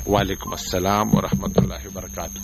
وعلیکم السلام ورحمت الله وبرکاتہ.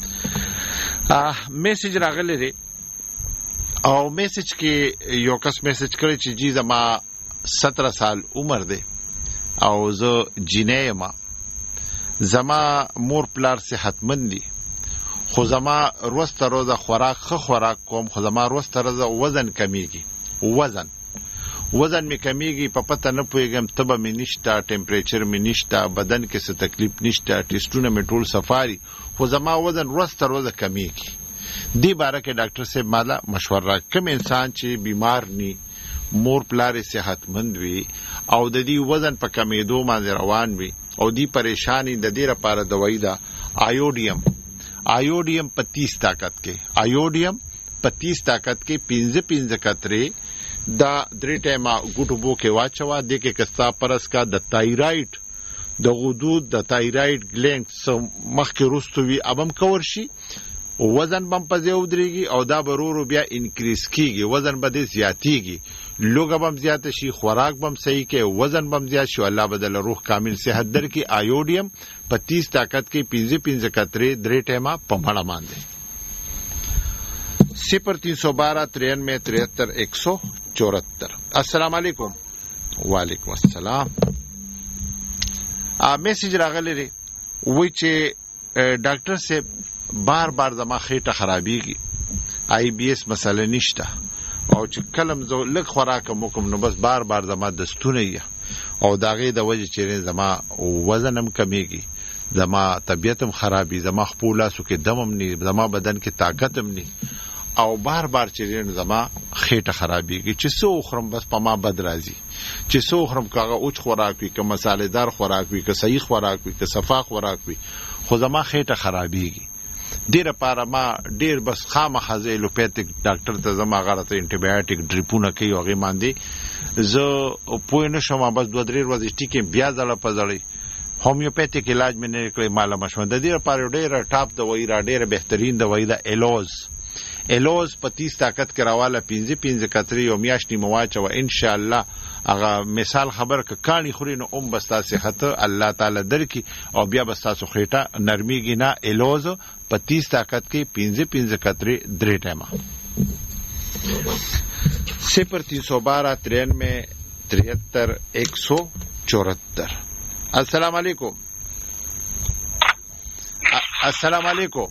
میسج راغلی دی او میسج کې یو کس میسج کړی چې جی زما 17 سال عمر دی او زه جینۍ یم. زما مور پلار صحتمند دي خو زما روسته روزه خوراک ښه خوراک کوم خو زما روسته روزه وزن کمیږي. وزن می کمیږي په پته نه پوهېږم تبه مې نشته ټمپریچر مې نشته بدن کې څه تکلیف نشته ټیسټونه مې ټول صفاري خو زما وزن روسته روزه کمیږي. دې باره کې ډاکټر صاحب مالا مشوره را کوم انسان چې بیمار ني مور پلار صحتمند وي او د دې وزن په کمیدو باندې روان وي او دې پریشانی د دې لپاره دوايي ده آیوډیم 25 طاقت کې 15 قطرې دا درې ټیمه ګوټو بو کې واچوا د کې کستا پرس کا د تایراید د غدود د تایراید گلینډ مخ کې رستوي ابم کور شي وزن بم پځه ودرېږي او دا برورو بیا انکریز کیږي وزن به زیاتیږي لوګه بم زیات شي خوراک بم صحیح کې وزن بم زیات شو الله بدل روح کامل صحت در کې آیوډیم 25 طاقت کې 15 قطرې درې ټیمه په مړه باندې 0312933174. السلام علیکم. وعلیکم السلام. میسج راغلی دی وای چې ډاکټر صاحب بار زما خېټه خرابېږي IBS مسله نشته او چې کلم زه لږ خوراک کوم نو بس بار زما دستونه یې او داغه د وجه چې زما وزنم کمیږي زما طبیعتم خرابي زما خپل لاسو کې دمم ني زما بدن کې طاقتم ني او بار چې زما خېټه خرابېږي چې څو خرم بس په ما بد راځي چې څو خرم کاغه اوچ خوراک وي که مصالحدار خوراک وي که صحیح خوراک وي که صفا خوراک وي خو زما خېټه خرابېږي. ډیر لپاره ما ډیر بس خامخا ایلوپیتیک ډاکټر ته زما غلطه انټي بایوټیک ډریپونه کوي او غي باندې زه پوه نه شوم بس 2-3 ورځې ټیکې بیا ځله پزړی هومیوپیتیک علاج مې نه کړی مالا مشوره د دې لپاره ډیره ټاپ دوايي را ډیره بهترین دوايي ده الوز 25 طاقت کراواله 15 قطرې او میاشتې مواچو ان شاء الله هغه مثال خبر ک کانی خوري نو بستا صحت الله تعالی درکې او بیا بستا سو خېټه نرميږي نه الوز 25 طاقت کې 15 قطرې درې ټیمه 0312933174. السلام علیکم. السلام علیکم.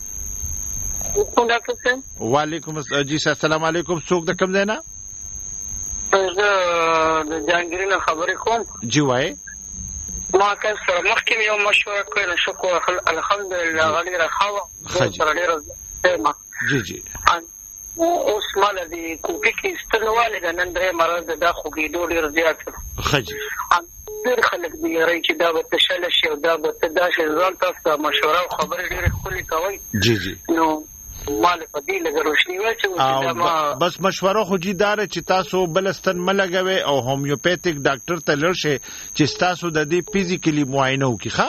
وعلیکم السلام. جی السلام علیکم. څوک د کوم ځای نه؟ زه د جانګرینه خبرې کوم. جی وای ما که سره مخکې یو مشوره کړل شکر الحمدلله غلی راخوا سره ډیر جی اوس مال دي کوپی کې استنواله د نن درې مرز د خوګي ډیر زیات خجي ډیر خلک دی راي چې دا به تشل شي او دا به تداشه ځان تاسو مشوره او خبرې ډیر خولي کوي. جی نو مال په دې لګ روشنی و چې بس مشوره خو جی دار چې تاسو بلستان ملګوي او هومیوپیتیک ډاکټر ته لړشه چې تاسو د دې فزیکلی معاینه وکړي. ښه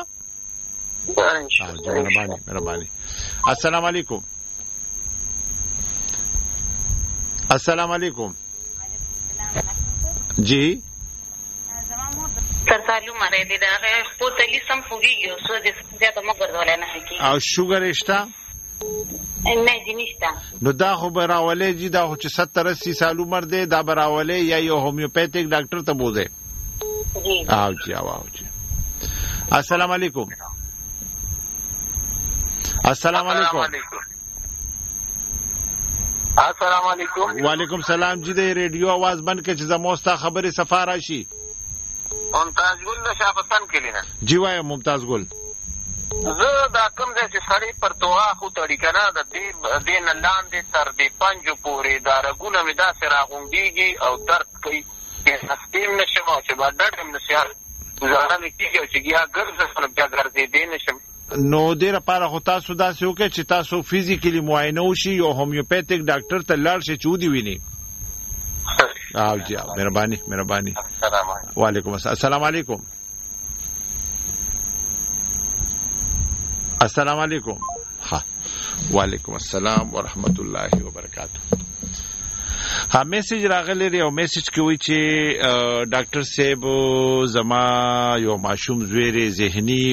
مهرباني. السلام علیکم. السلام علیکم. جی سرسالو ماره دي دا خو تلی سم فوګي سو دې زیاته مګر ولنه کی او شوګر اشتا نه دي نشته نو دا خو براولې جی دا خو چې 70-80 سال عمر دی دا براولې یا یو هومیوپیتیک ډاکټر ته بوزه. جی او جی السلام علیکم. السلام علیکم. السلام علیکم. وعلیکم السلام. جی د ریډیو आवाज بند کړئ چې زموستا خبره سفاره شي. ممتاز ګل نشاپتن کلینا. جی وای ممتاز ګل. زه دا کوم چې سړی پر توغه خو تړي کنه د دې نه لاندې تر دې پنځو پورې دا رګونه مې داسې راغونډېږي او درد کوي چې سپیم نشم او چې باندې نشم گزاره مې کېږي او چې بیا ګرځم بیا ګرځېدی نشم. نو دې لپاره خو تاسو داسې وکړئ چې تاسو فزیکلی معاینه وشي او هومیوپیتیک ډاکټر ته لاړ شئ چې ودې ویني. جی مهرباني. وعلیکم السلام. السلام علیکم. السلام علیکم. وعلیکم السلام ورحمت الله وبرکاتہ. میسج راغلی دی او میسج کې وی چې ډاکټر صاحب زما یو ماشوم زویری ذهنی